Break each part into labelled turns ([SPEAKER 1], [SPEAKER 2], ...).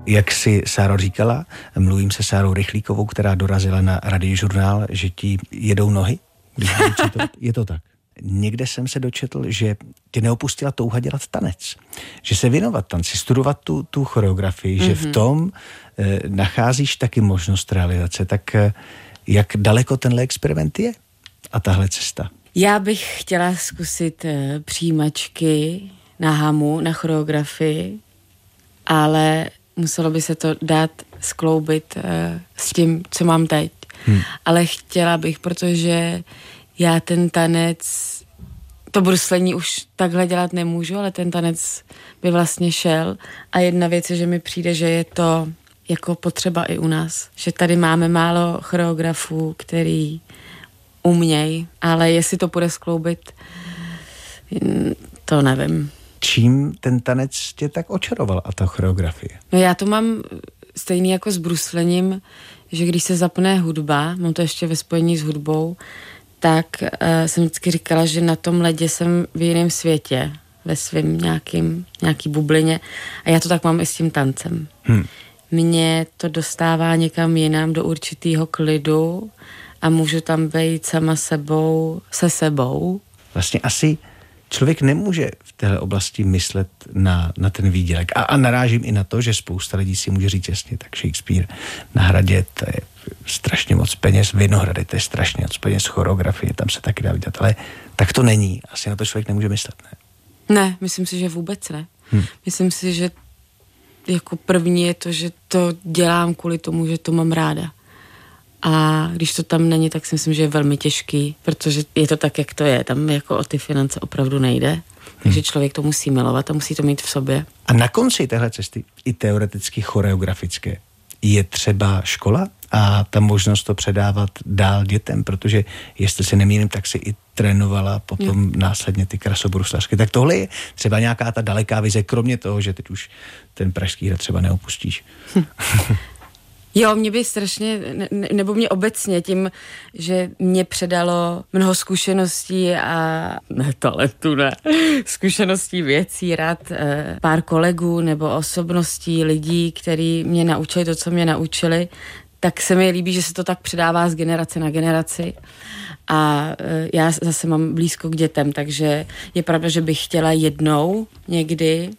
[SPEAKER 1] Jak si Sáro říkala, mluvím se Sárou Rychlíkovou, která dorazila na Radiožurnál, že ti jedou nohy, když je to tak. Někde jsem se dočetl, že tě neopustila touha dělat tanec. Že se věnovat tanci, studovat tu choreografii, že v tom nacházíš taky možnost realizace. Tak jak daleko tenhle experiment je a tahle cesta?
[SPEAKER 2] Já bych chtěla zkusit přijímačky na hamu, na choreografii, ale muselo by se to dát skloubit s tím, co mám teď. Ale chtěla bych, protože já ten tanec, to bruslení už takhle dělat nemůžu, ale ten tanec by vlastně šel. A jedna věc je, že mi přijde, že je to jako potřeba i u nás. Že tady máme málo choreografů, který uměj, ale jestli to půjde skloubit, to nevím.
[SPEAKER 1] Čím ten tanec tě tak očaroval a ta choreografie?
[SPEAKER 2] No já to mám stejný jako s bruslením, že když se zapne hudba, mám to ještě ve spojení s hudbou, tak jsem vždycky říkala, že na tom ledě jsem v jiném světě, ve svém nějaký bublině a já to tak mám i s tím tancem. Mě to dostává někam jinam do určitého klidu a můžu tam být sama se sebou.
[SPEAKER 1] Vlastně asi člověk nemůže v téhle oblasti myslet na ten výdělek. A narážím i na to, že spousta lidí si může říct jasně, tak Shakespeare na Hradě, to je strašně moc peněz, Vinohrady, to je strašně moc peněz, choreografie, tam se taky dá vidět, ale tak to není. Asi na to člověk nemůže myslet, ne?
[SPEAKER 2] Ne, myslím si, že vůbec ne. Myslím si, že jako první je to, že to dělám kvůli tomu, že to mám ráda. A když to tam není, tak si myslím, že je velmi těžký, protože je to tak, jak to je. Tam jako o ty finance opravdu nejde. Takže člověk to musí milovat a musí to mít v sobě.
[SPEAKER 1] A na konci téhle cesty, i teoreticky choreografické, je třeba škola a ta možnost to předávat dál dětem, protože jestli se nemýlím, tak si i trénovala potom následně ty krasobruslařky. Tak tohle je třeba nějaká ta daleká vize, kromě toho, že teď už ten Pražský hrad třeba neopustíš.
[SPEAKER 2] Jo, mě by strašně, nebo mě obecně tím, že mě předalo mnoho zkušeností a zkušeností, věcí, rad, pár kolegů nebo osobností lidí, kteří mě naučili to, co mě naučili, tak se mi líbí, že se to tak předává z generace na generaci a já zase mám blízko k dětem, takže je pravda, že bych chtěla jednou někdy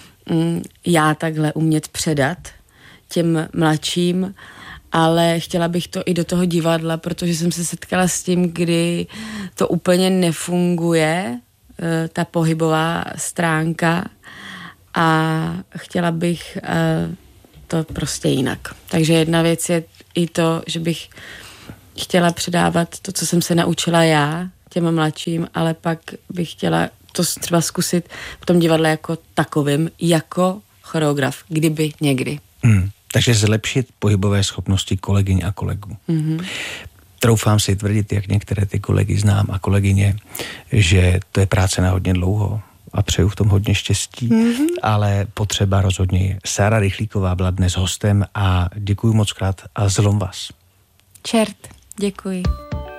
[SPEAKER 2] já takhle umět předat těm mladším, ale chtěla bych to i do toho divadla, protože jsem se setkala s tím, kdy to úplně nefunguje, ta pohybová stránka a chtěla bych to prostě jinak. Takže jedna věc je i to, že bych chtěla předávat to, co jsem se naučila já těm mladším, ale pak bych chtěla to třeba zkusit v tom divadle jako takovým, jako choreograf, kdyby někdy.
[SPEAKER 1] Takže zlepšit pohybové schopnosti kolegyň a kolegů. Troufám si tvrdit, jak některé ty kolegy znám a kolegyně, že to je práce na hodně dlouho a přeju v tom hodně štěstí, ale potřeba rozhodně je. Sára Rychlíková byla dnes hostem a děkuji moc krát a zlom vás.
[SPEAKER 2] Čert, děkuji.